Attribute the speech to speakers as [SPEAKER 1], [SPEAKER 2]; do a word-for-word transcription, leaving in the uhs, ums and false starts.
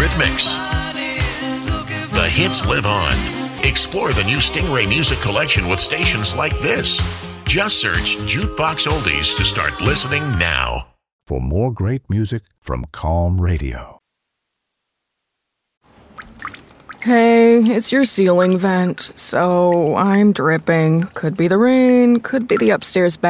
[SPEAKER 1] Eurythmics. The hits live on. Explore the new Stingray Music Collection with stations like this. Just search Jukebox Oldies to start listening now.
[SPEAKER 2] For more great music from Calm Radio.
[SPEAKER 3] Hey, it's your ceiling vent, so I'm dripping. Could be the rain, could be the upstairs bathroom.